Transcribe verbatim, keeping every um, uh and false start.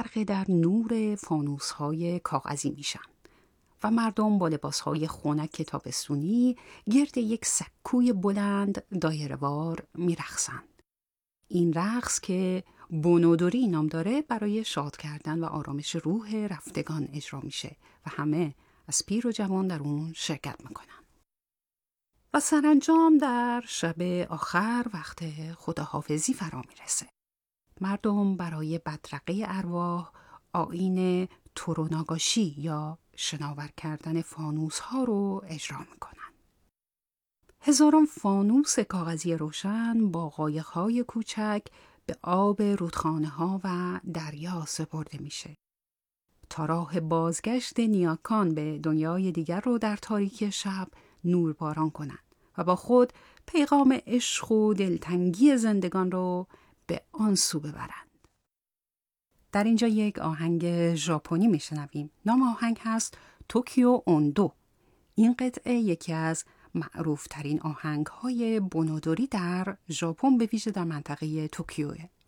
غرق در نور فانوس‌های کاغذی میشن و مردم با لباس‌های خنک تابستونی گرد یک سکوی بلند دایره‌وار میرقصند. این رقص که بونودوری نام داره برای شاد کردن و آرامش روح رفتگان اجرا میشه و همه از پیر و جوان در اون شرکت میکنن. و سرانجام در شب آخر وقت خداحافظی فرا میرسه. مردم برای بدرقه ارواح آیین توروناگاشی یا شناور کردن فانوس ها رو اجرا میکنن. هزاران فانوس کاغذی روشن با قایق‌های کوچک به آب رودخانه ها و دریا سپرده میشه تا راه بازگشت نیاکان به دنیای دیگر رو در تاریکی شب نورباران کنند و با خود پیغام عشق و دلتنگی زندگان رو به آن سو ببرند. در اینجا یک آهنگ ژاپنی میشنویم. نام آهنگ هست توکیو اوندو. این قطعه یکی از معروف ترین آهنگ های بونودوری در ژاپن به ویژه در منطقه توکیوه.